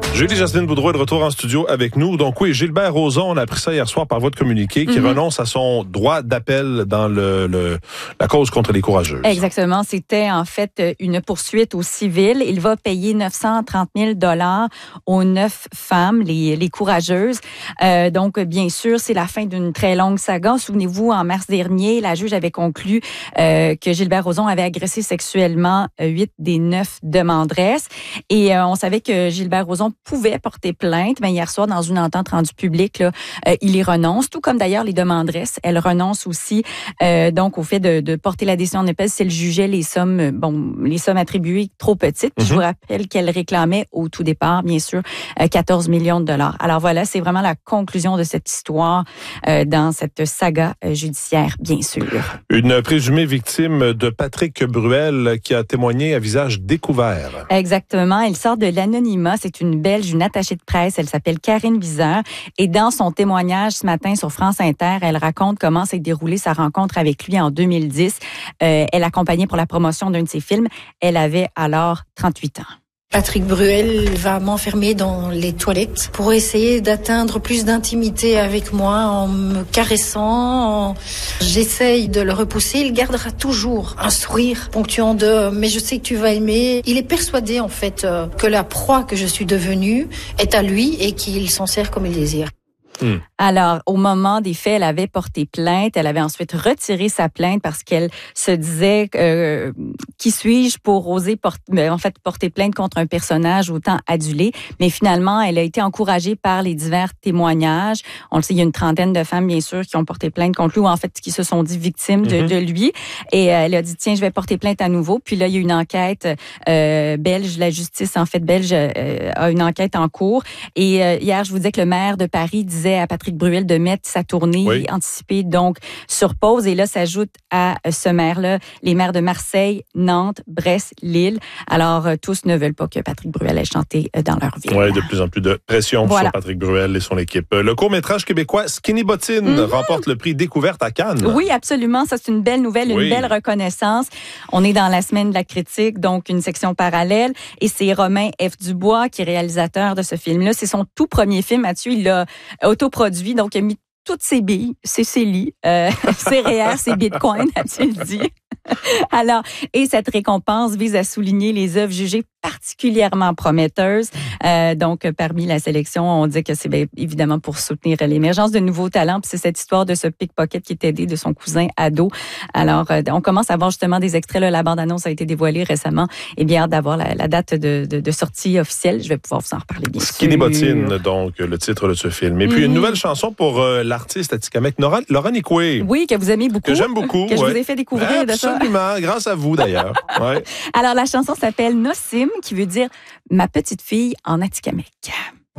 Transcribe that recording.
Julie Jasmine Boudreau est de retour en studio avec nous. Donc oui, Gilbert Rozon, on a appris ça hier soir par voie de communiqué, qui renonce à son droit d'appel dans la cause contre les courageuses. Exactement. C'était en fait une poursuite au civil. Il va payer 930 000 $ aux 9 femmes, les courageuses. Donc bien sûr, c'est la fin d'une très longue saga. Souvenez-vous, en mars dernier, la juge avait conclu que Gilbert Rozon avait agressé sexuellement 8 des 9 demanderesses. Et on savait que Gilbert Rozon pouvait porter plainte, mais hier soir, dans une entente rendue publique, là, il y renonce, tout comme d'ailleurs les demanderesses. Elles renoncent aussi donc au fait de porter la décision en appel si elles jugeaient les sommes attribuées trop petites. Puis je vous rappelle qu'elles réclamaient au tout départ, bien sûr, 14 millions de $. Alors voilà, c'est vraiment la conclusion de cette histoire dans cette saga judiciaire, bien sûr. Une présumée victime de Patrick Bruel qui a témoigné à visage découvert. Exactement. Elle sort de l'anonymat. C'est une Belge, une attachée de presse. Elle s'appelle Karine Viseur. Et dans son témoignage ce matin sur France Inter, elle raconte comment s'est déroulée sa rencontre avec lui en 2010. Elle accompagnait pour la promotion d'un de ses films. Elle avait alors 38 ans. Patrick Bruel va m'enfermer dans les toilettes pour essayer d'atteindre plus d'intimité avec moi en me caressant. J'essaye de le repousser. Il gardera toujours un sourire ponctuant de « mais je sais que tu vas aimer ». Il est persuadé en fait que la proie que je suis devenue est à lui et qu'il s'en sert comme il désire. Alors, au moment des faits, elle avait porté plainte. Elle avait ensuite retiré sa plainte parce qu'elle se disait qui suis-je pour oser porter plainte contre un personnage autant adulé. Mais finalement, elle a été encouragée par les divers témoignages. On le sait, il y a une trentaine de femmes, bien sûr, qui ont porté plainte contre lui ou en fait qui se sont dit victimes de lui. Et elle a dit, tiens, je vais porter plainte à nouveau. Puis là, il y a une enquête belge. La justice, en fait, belge a une enquête en cours. Et hier, je vous disais que le maire de Paris disait à Patrick Bruel de mettre sa tournée anticipée donc sur pause. Et là, s'ajoute à ce maire-là les maires de Marseille, Nantes, Brest, Lille. Alors, tous ne veulent pas que Patrick Bruel ait chanté dans leur ville. Oui, de plus en plus de pression sur Patrick Bruel et son équipe. Le court-métrage québécois Skinny Bottine remporte le prix Découverte à Cannes. Oui, absolument. Ça, c'est une belle nouvelle, une belle reconnaissance. On est dans la semaine de la critique, donc une section parallèle. Et c'est Romain F. Dubois qui est réalisateur de ce film-là. C'est son tout premier film, Mathieu. Il l'a autoproduit, donc il a mis toutes ses billes, ses CELI, ses REER, ses bitcoins, a-t-il dit. Alors, et cette récompense vise à souligner les œuvres jugées particulièrement prometteuses. Donc, parmi la sélection, on dit que c'est bien évidemment pour soutenir l'émergence de nouveaux talents. Puis c'est cette histoire de ce pickpocket qui est aidé de son cousin ado. Alors, on commence à voir justement des extraits. Là, la bande-annonce a été dévoilée récemment. Et bien hâte d'avoir la date de sortie officielle. Je vais pouvoir vous en reparler bien sûr. Skinny Bottine, donc le titre de ce film. Et puis une nouvelle chanson pour l'artiste atikamekw Laurent Nicoué. Oui, que vous aimez beaucoup. Que j'aime beaucoup. Que je vous ai fait découvrir de ça. Absolument, grâce à vous d'ailleurs. Ouais. Alors, la chanson s'appelle Nossim, qui veut dire « Ma petite fille » en atikamekw.